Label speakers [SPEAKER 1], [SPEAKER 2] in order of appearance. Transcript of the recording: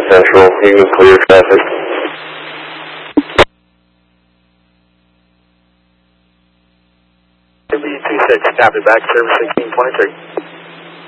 [SPEAKER 1] Central. You can clear traffic.
[SPEAKER 2] W26, copy back, service 1623.